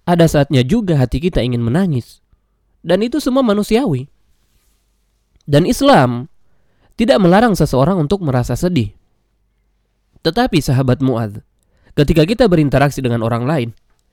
Ada saatnya juga hati kita ingin menangis. Dan itu semua manusiawi. Dan Islam tidak melarang seseorang untuk merasa sedih. Tetapi sahabat Mu'adz, ketika kita berinteraksi dengan orang lain,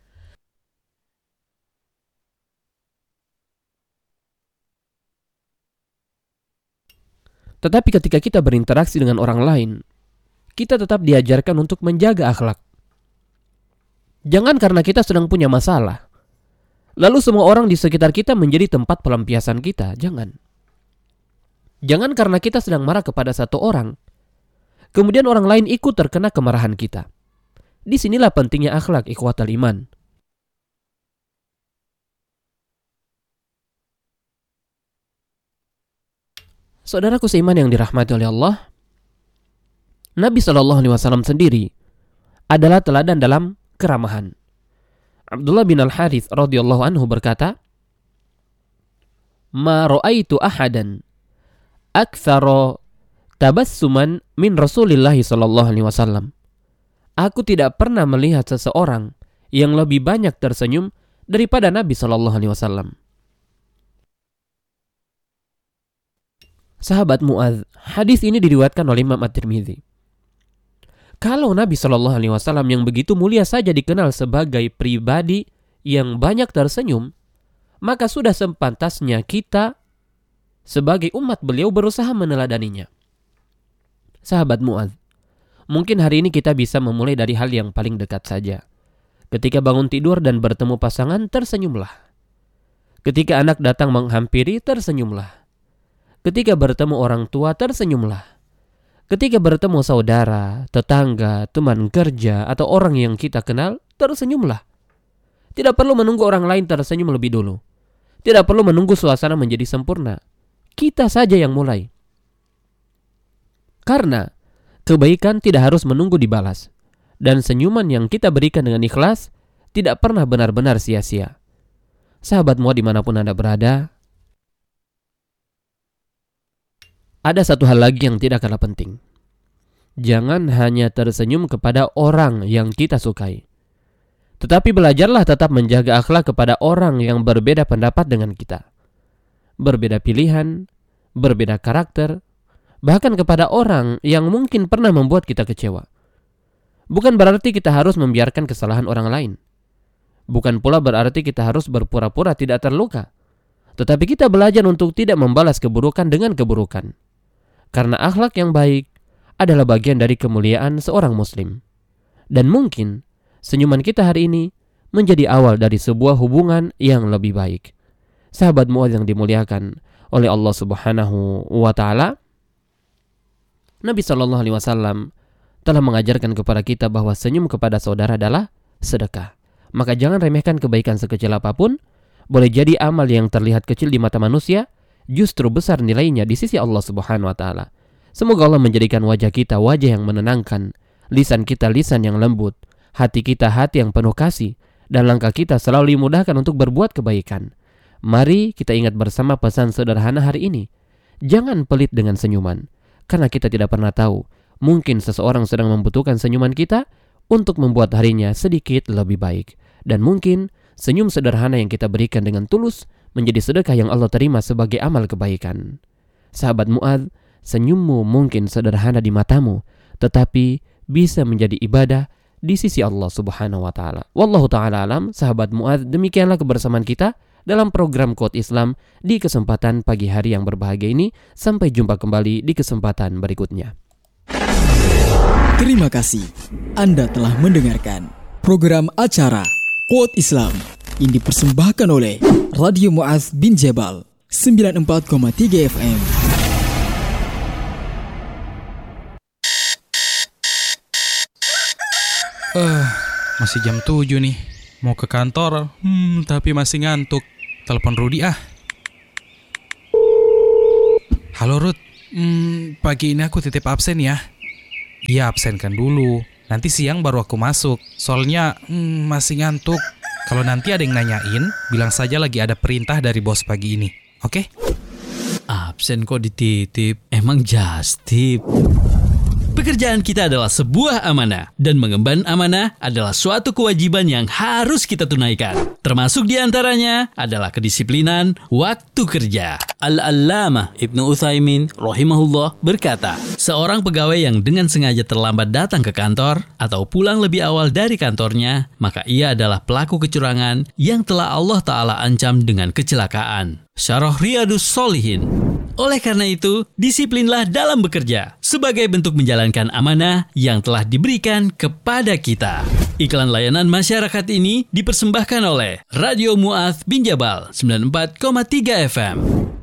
kita tetap diajarkan untuk menjaga akhlak. Jangan karena kita sedang punya masalah, lalu semua orang di sekitar kita menjadi tempat pelampiasan kita. Jangan karena kita sedang marah kepada satu orang, kemudian orang lain ikut terkena kemarahan kita. Disinilah pentingnya akhlak, ikhwatal iman. Saudaraku seiman yang dirahmati oleh Allah, Nabi SAW sendiri adalah teladan dalam keramahan. Abdullah bin Al-Harits radhiyallahu anhu berkata, "Ma ra'aitu ahadan aktsara tabassuman min Rasulillah sallallahu alaihi wasallam." Aku tidak pernah melihat seseorang yang lebih banyak tersenyum daripada Nabi sallallahu alaihi wasallam. Sahabat Mu'adz, hadis ini diriwayatkan oleh Imam At-Tirmidzi. Kalau Nabi Shallallahu Alaihi Wasallam yang begitu mulia saja dikenal sebagai pribadi yang banyak tersenyum, maka sudah sepantasnya kita sebagai umat beliau berusaha meneladaninya. Sahabat Mu'adz, mungkin hari ini kita bisa memulai dari hal yang paling dekat saja. Ketika bangun tidur dan bertemu pasangan, tersenyumlah. Ketika anak datang menghampiri, tersenyumlah. Ketika bertemu orang tua, tersenyumlah. Ketika bertemu saudara, tetangga, teman kerja, atau orang yang kita kenal, tersenyumlah. Tidak perlu menunggu orang lain tersenyum lebih dulu. Tidak perlu menunggu suasana menjadi sempurna. Kita saja yang mulai. Karena kebaikan tidak harus menunggu dibalas. Dan senyuman yang kita berikan dengan ikhlas tidak pernah benar-benar sia-sia. Sahabat Mu'adz dimanapun Anda berada, ada satu hal lagi yang tidak kalah penting. Jangan hanya tersenyum kepada orang yang kita sukai, tetapi belajarlah tetap menjaga akhlak kepada orang yang berbeda pendapat dengan kita, berbeda pilihan, berbeda karakter, bahkan kepada orang yang mungkin pernah membuat kita kecewa. Bukan berarti kita harus membiarkan kesalahan orang lain. Bukan pula berarti kita harus berpura-pura tidak terluka. Tetapi kita belajar untuk tidak membalas keburukan dengan keburukan. Karena akhlak yang baik adalah bagian dari kemuliaan seorang muslim. Dan mungkin senyuman kita hari ini menjadi awal dari sebuah hubungan yang lebih baik. Sahabat Mu'adz yang dimuliakan oleh Allah Subhanahu wa taala, Nabi sallallahu alaihi wasallam telah mengajarkan kepada kita bahwa senyum kepada saudara adalah sedekah. Maka jangan remehkan kebaikan sekecil apapun. Boleh jadi amal yang terlihat kecil di mata manusia justru besar nilainya di sisi Allah Subhanahu wa taala. Semoga Allah menjadikan wajah kita wajah yang menenangkan, lisan kita lisan yang lembut, hati kita hati yang penuh kasih, dan langkah kita selalu dimudahkan untuk berbuat kebaikan. Mari kita ingat bersama pesan sederhana hari ini. Jangan pelit dengan senyuman, karena kita tidak pernah tahu, mungkin seseorang sedang membutuhkan senyuman kita untuk membuat harinya sedikit lebih baik. Dan mungkin senyum sederhana yang kita berikan dengan tulus menjadi sedekah yang Allah terima sebagai amal kebaikan. Sahabat Mu'adz, senyummu mungkin sederhana di matamu, tetapi bisa menjadi ibadah di sisi Allah Subhanahu wa taala. Wallahu taala alam. Sahabat Mu'adz, demikianlah kebersamaan kita dalam program Quote Islam di kesempatan pagi hari yang berbahagia ini. Sampai jumpa kembali di kesempatan berikutnya. Terima kasih Anda telah mendengarkan program acara Quote Islam yang dipersembahkan oleh Radio Mu'adz bin Jabal 94,3 FM. Masih jam 7 nih. Mau ke kantor, tapi masih ngantuk. Telepon Rudi ah. Halo Rud, pagi ini aku titip absen ya. Iya, absenkan dulu. Nanti siang baru aku masuk. Soalnya masih ngantuk. Kalau nanti ada yang nanyain, bilang saja lagi ada perintah dari bos pagi ini. Oke? Absen kok dititip? Emang just tip? Pekerjaan kita adalah sebuah amanah dan mengemban amanah adalah suatu kewajiban yang harus kita tunaikan. Termasuk diantaranya adalah kedisiplinan waktu kerja. Al-Allamah Ibnu Utsaimin rahimahullah berkata, seorang pegawai yang dengan sengaja terlambat datang ke kantor atau pulang lebih awal dari kantornya, maka ia adalah pelaku kecurangan yang telah Allah Ta'ala ancam dengan kecelakaan. Syarah Riyadhus Shalihin. Oleh karena itu, disiplinlah dalam bekerja sebagai bentuk menjalankan amanah yang telah diberikan kepada kita. Iklan layanan masyarakat ini dipersembahkan oleh Radio Mu'adz bin Jabal 94,3 FM.